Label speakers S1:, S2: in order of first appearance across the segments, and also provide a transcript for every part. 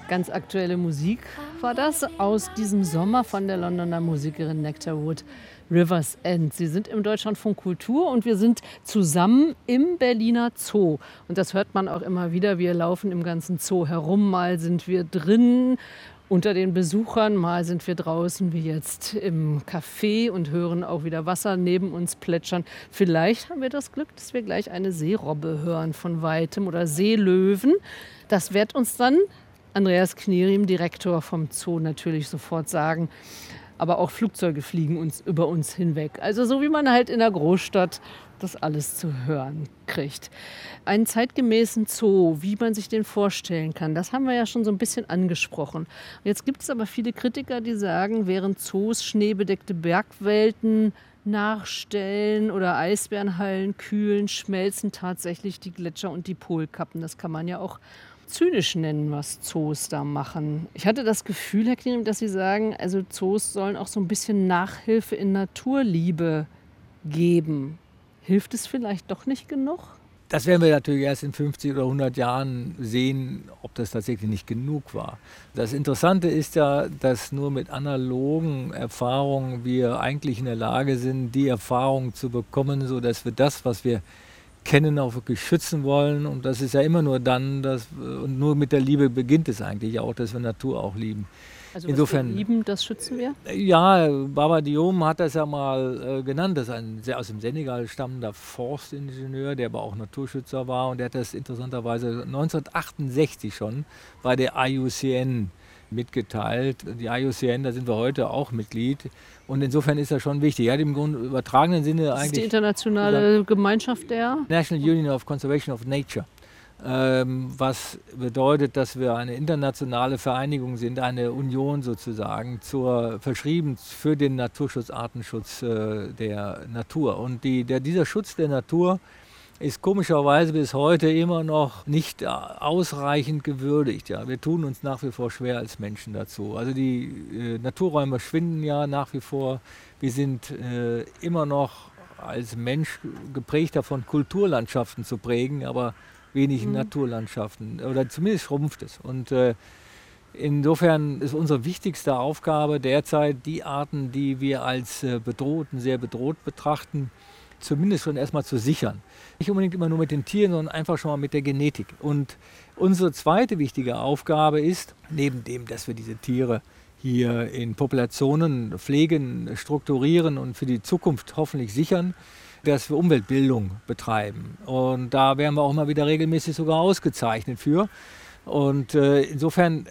S1: Ganz aktuelle Musik war das aus diesem Sommer von der Londoner Musikerin Nectar Wood, Rivers End. Sie sind im Deutschlandfunk Kultur und wir sind zusammen im Berliner Zoo. Und das hört man auch immer wieder. Wir laufen im ganzen Zoo herum. Mal sind wir drin unter den Besuchern, mal sind wir draußen wie jetzt im Café und hören auch wieder Wasser neben uns plätschern. Vielleicht haben wir das Glück, dass wir gleich eine Seerobbe hören von Weitem oder Seelöwen. Das wird uns dann Andreas Knierim, Direktor vom Zoo, natürlich sofort sagen. Aber auch Flugzeuge fliegen über uns hinweg. Also so wie man halt in der Großstadt das alles zu hören kriegt. Einen zeitgemäßen Zoo, wie man sich den vorstellen kann, das haben wir ja schon so ein bisschen angesprochen. Jetzt gibt es aber viele Kritiker, die sagen, während Zoos schneebedeckte Bergwelten nachstellen oder Eisbärenhallen kühlen, schmelzen tatsächlich die Gletscher und die Polkappen. Das kann man ja auch zynisch nennen, was Zoos da machen. Ich hatte das Gefühl, Herr Knierim, dass Sie sagen, also Zoos sollen auch so ein bisschen Nachhilfe in Naturliebe geben. Hilft es vielleicht doch nicht genug?
S2: Das werden wir natürlich erst in 50 oder 100 Jahren sehen, ob das tatsächlich nicht genug war. Das Interessante ist ja, dass nur mit analogen Erfahrungen wir eigentlich in der Lage sind, die Erfahrungen zu bekommen, sodass wir das, was wir kennen, auch wirklich schützen wollen. Und das ist ja immer nur dann, und nur mit der Liebe beginnt es eigentlich auch, dass wir Natur auch lieben.
S1: Also
S2: Insofern,
S1: was wir lieben, das schützen wir?
S2: Ja, Baba Diome hat das ja mal genannt. Das ist ein sehr aus dem Senegal stammender Forstingenieur, der aber auch Naturschützer war. Und der hat das interessanterweise 1968 schon bei der IUCN mitgeteilt. Die IUCN, da sind wir heute auch Mitglied. Und insofern ist das schon wichtig. Er hat im Grunde übertragenen Sinne
S1: Das
S2: eigentlich...
S1: ist die internationale Gemeinschaft der?
S2: National Union of Conservation of Nature. Was bedeutet, dass wir eine internationale Vereinigung sind, eine Union sozusagen, verschrieben für den Naturschutz, Artenschutz der Natur. Und dieser Schutz der Natur ist komischerweise bis heute immer noch nicht ausreichend gewürdigt. Ja. Wir tun uns nach wie vor schwer als Menschen dazu. Also die Naturräume schwinden ja nach wie vor. Wir sind immer noch als Mensch geprägt davon, Kulturlandschaften zu prägen, aber wenig Naturlandschaften, oder zumindest schrumpft es. Und insofern ist unsere wichtigste Aufgabe derzeit, die Arten, die wir als sehr bedroht betrachten, zumindest schon erstmal zu sichern. Nicht unbedingt immer nur mit den Tieren, sondern einfach schon mal mit der Genetik. Und unsere zweite wichtige Aufgabe ist, neben dem, dass wir diese Tiere hier in Populationen pflegen, strukturieren und für die Zukunft hoffentlich sichern, dass wir Umweltbildung betreiben. Und da werden wir auch immer wieder regelmäßig sogar ausgezeichnet für. Und insofern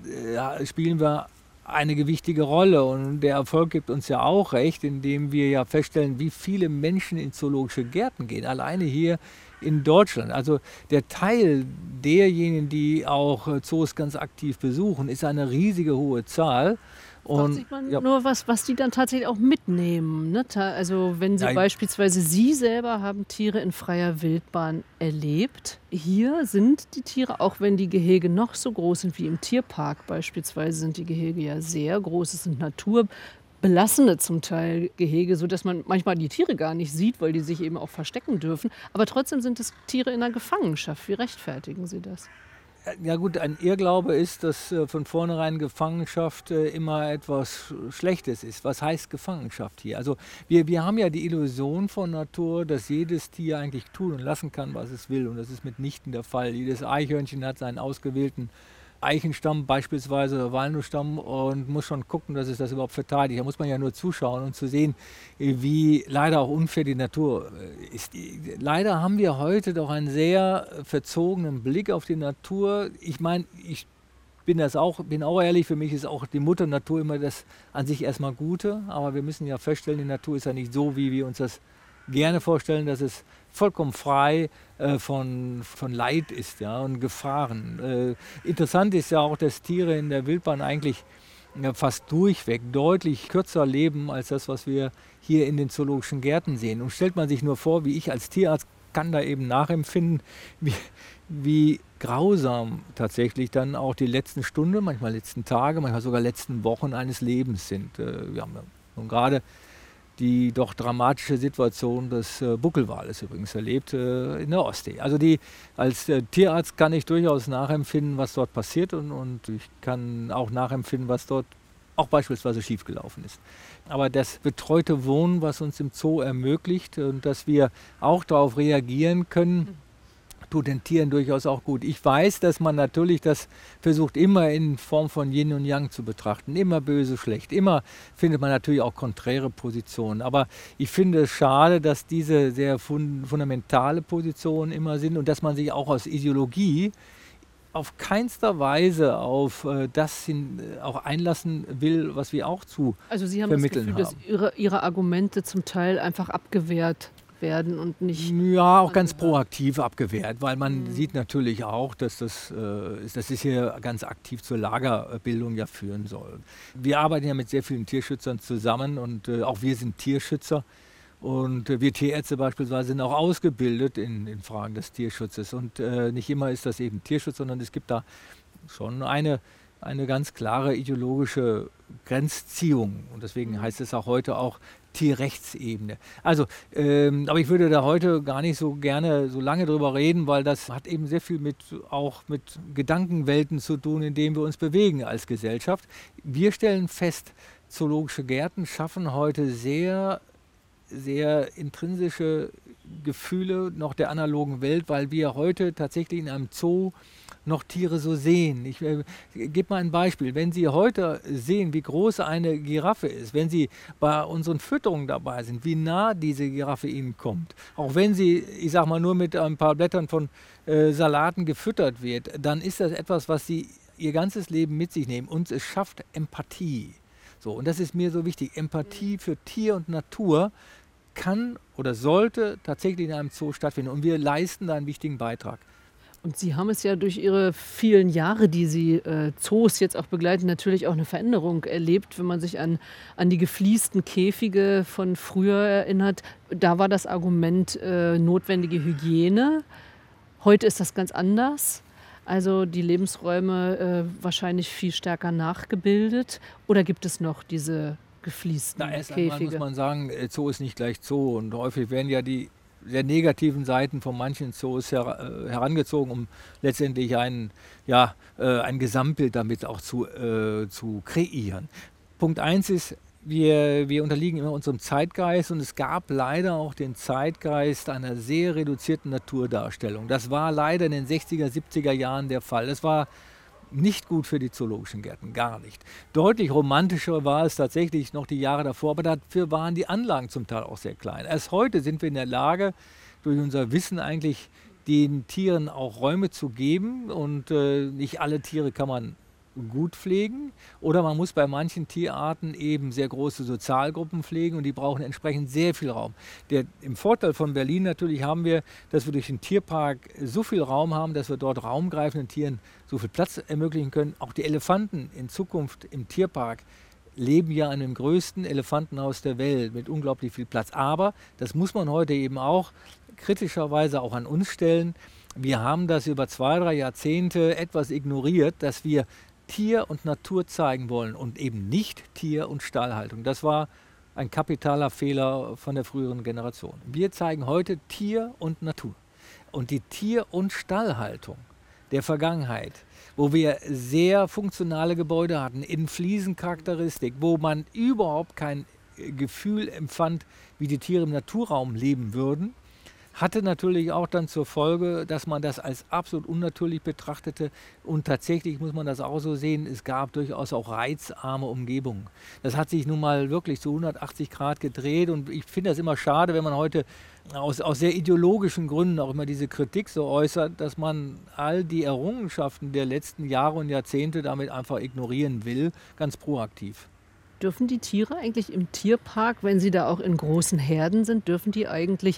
S2: spielen wir eine gewichtige Rolle. Und der Erfolg gibt uns ja auch recht, indem wir ja feststellen, wie viele Menschen in zoologische Gärten gehen. Alleine hier in Deutschland. Also der Teil derjenigen, die auch Zoos ganz aktiv besuchen, ist eine riesige hohe Zahl.
S1: Und sieht man nur, was die dann tatsächlich auch mitnehmen. Ne? Also wenn Sie beispielsweise, Sie selber haben Tiere in freier Wildbahn erlebt. Hier sind die Tiere, auch wenn die Gehege noch so groß sind wie im Tierpark beispielsweise, sind die Gehege ja sehr groß. Es sind naturbelassene zum Teil Gehege, sodass man manchmal die Tiere gar nicht sieht, weil die sich eben auch verstecken dürfen. Aber trotzdem sind es Tiere in der Gefangenschaft. Wie rechtfertigen Sie das?
S2: Ja gut, ein Irrglaube ist, dass von vornherein Gefangenschaft immer etwas Schlechtes ist. Was heißt Gefangenschaft hier? Also wir haben ja die Illusion von Natur, dass jedes Tier eigentlich tun und lassen kann, was es will. Und das ist mitnichten der Fall. Jedes Eichhörnchen hat seinen ausgewählten Eichenstamm beispielsweise oder Walnussstamm und muss schon gucken, dass es das überhaupt verteidigt. Da muss man ja nur zuschauen und zu sehen, wie leider auch unfair die Natur ist. Leider haben wir heute doch einen sehr verzogenen Blick auf die Natur. Ich meine, ich bin auch ehrlich, für mich ist auch die Mutter Natur immer das an sich erstmal Gute, aber wir müssen ja feststellen, die Natur ist ja nicht so, wie wir uns das gerne vorstellen, dass es vollkommen frei von Leid ist, ja, und Gefahren. Interessant ist ja auch, dass Tiere in der Wildbahn eigentlich fast durchweg deutlich kürzer leben als das, was wir hier in den zoologischen Gärten sehen. Und stellt man sich nur vor, wie ich als Tierarzt kann da eben nachempfinden, wie grausam tatsächlich dann auch die letzten Stunden, manchmal letzten Tage, manchmal sogar letzten Wochen eines Lebens sind. Wir haben nun gerade die doch dramatische Situation des Buckelwales übrigens erlebt in der Ostsee. Also als Tierarzt kann ich durchaus nachempfinden, was dort passiert und ich kann auch nachempfinden, was dort auch beispielsweise schiefgelaufen ist. Aber das betreute Wohnen, was uns im Zoo ermöglicht und dass wir auch darauf reagieren können, tut den Tieren durchaus auch gut. Ich weiß, dass man natürlich das versucht, immer in Form von Yin und Yang zu betrachten. Immer böse, schlecht. Immer findet man natürlich auch konträre Positionen. Aber ich finde es schade, dass diese sehr fundamentale Positionen immer sind und dass man sich auch aus Ideologie auf keinster Weise auf das auch einlassen will, was wir auch zu
S1: Also Sie haben das
S2: vermitteln
S1: Gefühl,
S2: haben.
S1: dass Ihre Argumente zum Teil einfach abgewehrt werden und nicht...
S2: Ja, auch ganz proaktiv abgewehrt, weil man sieht natürlich auch, dass das hier ganz aktiv zur Lagerbildung ja führen soll. Wir arbeiten ja mit sehr vielen Tierschützern zusammen und auch wir sind Tierschützer. Und wir Tierärzte beispielsweise sind auch ausgebildet in Fragen des Tierschutzes. Und nicht immer ist das eben Tierschutz, sondern es gibt da schon eine ganz klare ideologische Grenzziehung. Und deswegen heißt es auch heute auch Tierrechtsebene. Also, aber ich würde da heute gar nicht so gerne so lange drüber reden, weil das hat eben sehr viel auch mit Gedankenwelten zu tun, in denen wir uns bewegen als Gesellschaft. Wir stellen fest, zoologische Gärten schaffen heute sehr intrinsische Gefühle noch der analogen Welt, weil wir heute tatsächlich in einem Zoo noch Tiere so sehen. Ich gebe mal ein Beispiel. Wenn Sie heute sehen, wie groß eine Giraffe ist, wenn Sie bei unseren Fütterungen dabei sind, wie nah diese Giraffe Ihnen kommt, auch wenn sie, ich sag mal, nur mit ein paar Blättern von Salaten gefüttert wird, dann ist das etwas, was Sie ihr ganzes Leben mit sich nehmen und es schafft Empathie. So, und das ist mir so wichtig. Empathie für Tier und Natur kann oder sollte tatsächlich in einem Zoo stattfinden. Und wir leisten da einen wichtigen Beitrag.
S1: Und Sie haben es ja durch Ihre vielen Jahre, die Sie Zoos jetzt auch begleiten, natürlich auch eine Veränderung erlebt, wenn man sich an die gefliesten Käfige von früher erinnert. Da war das Argument notwendige Hygiene. Heute ist das ganz anders. Also die Lebensräume wahrscheinlich viel stärker nachgebildet. Oder gibt es noch diese gefliesten
S2: Erst einmal
S1: Käfige?
S2: muss man sagen, Zoo ist nicht gleich Zoo. Und häufig werden ja die sehr negativen Seiten von manchen Zoos herangezogen, um letztendlich ein Gesamtbild damit auch zu kreieren. Punkt 1 ist, wir unterliegen immer unserem Zeitgeist und es gab leider auch den Zeitgeist einer sehr reduzierten Naturdarstellung. Das war leider in den 60er, 70er Jahren der Fall. Das war nicht gut für die zoologischen Gärten, gar nicht. Deutlich romantischer war es tatsächlich noch die Jahre davor, aber dafür waren die Anlagen zum Teil auch sehr klein. Erst heute sind wir in der Lage, durch unser Wissen eigentlich den Tieren auch Räume zu geben und nicht alle Tiere kann man gut pflegen oder man muss bei manchen Tierarten eben sehr große Sozialgruppen pflegen und die brauchen entsprechend sehr viel Raum. Im Vorteil von Berlin natürlich haben wir, dass wir durch den Tierpark so viel Raum haben, dass wir dort raumgreifenden Tieren so viel Platz ermöglichen können. Auch die Elefanten in Zukunft im Tierpark leben ja an dem größten Elefantenhaus der Welt mit unglaublich viel Platz. Aber, das muss man heute eben auch kritischerweise auch an uns stellen, wir haben das über 2, 3 Jahrzehnte etwas ignoriert, dass wir Tier und Natur zeigen wollen und eben nicht Tier- und Stallhaltung. Das war ein kapitaler Fehler von der früheren Generation. Wir zeigen heute Tier und Natur. Und die Tier- und Stallhaltung der Vergangenheit, wo wir sehr funktionale Gebäude hatten, in Fliesencharakteristik, wo man überhaupt kein Gefühl empfand, wie die Tiere im Naturraum leben würden, hatte natürlich auch dann zur Folge, dass man das als absolut unnatürlich betrachtete und tatsächlich muss man das auch so sehen, es gab durchaus auch reizarme Umgebungen. Das hat sich nun mal wirklich zu 180 Grad gedreht und ich finde das immer schade, wenn man heute aus sehr ideologischen Gründen auch immer diese Kritik so äußert, dass man all die Errungenschaften der letzten Jahre und Jahrzehnte damit einfach ignorieren will, ganz proaktiv.
S1: Dürfen die Tiere eigentlich im Tierpark, wenn sie da auch in großen Herden sind, dürfen die eigentlich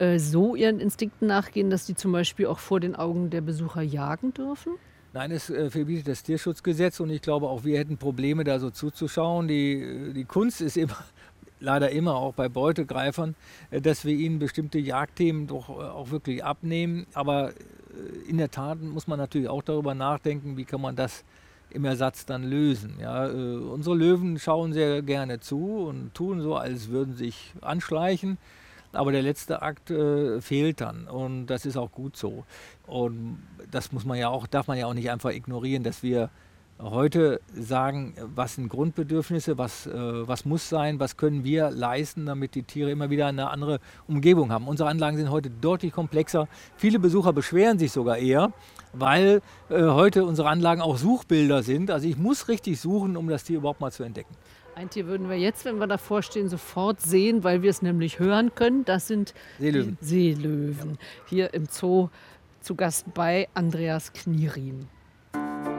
S1: so ihren Instinkten nachgehen, dass die zum Beispiel auch vor den Augen der Besucher jagen dürfen?
S2: Nein, es verbietet das Tierschutzgesetz und ich glaube auch wir hätten Probleme da so zuzuschauen. Die Kunst ist leider immer auch bei Beutegreifern, dass wir ihnen bestimmte Jagdthemen doch auch wirklich abnehmen. Aber in der Tat muss man natürlich auch darüber nachdenken, wie kann man das im Ersatz dann lösen. Ja, unsere Löwen schauen sehr gerne zu und tun so, als würden sie sich anschleichen. Aber der letzte Akt fehlt dann und das ist auch gut so. Und das darf man ja auch nicht einfach ignorieren, dass wir heute sagen, was sind Grundbedürfnisse, was muss sein, was können wir leisten, damit die Tiere immer wieder eine andere Umgebung haben. Unsere Anlagen sind heute deutlich komplexer. Viele Besucher beschweren sich sogar eher, weil heute unsere Anlagen auch Suchbilder sind. Also ich muss richtig suchen, um das Tier überhaupt mal zu entdecken.
S1: Ein Tier würden wir jetzt, wenn wir davor stehen, sofort sehen, weil wir es nämlich hören können. Das sind
S2: Seelöwen.
S1: die Seelöwen. Hier im Zoo zu Gast bei Andreas Knieriem.